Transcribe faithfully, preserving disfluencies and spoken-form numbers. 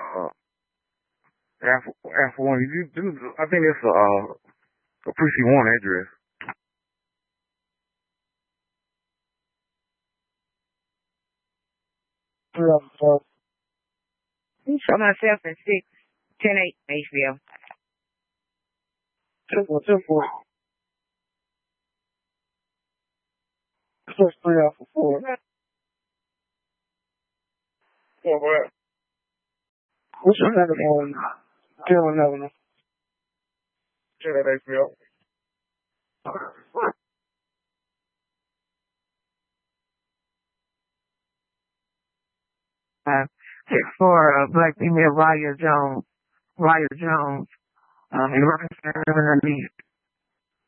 uh, Alpha, Alpha One. You, you, I think it's a, uh, a precinct one address. Show myself in six, ten, eight, H B O. Two four two four. Six three Alpha Four. Yeah, what? What's your second one? Dylan Avenue. Check that H B O. Uh, six for uh, black female Raya Jones. Raya Jones. Um, in Rochester, underneath.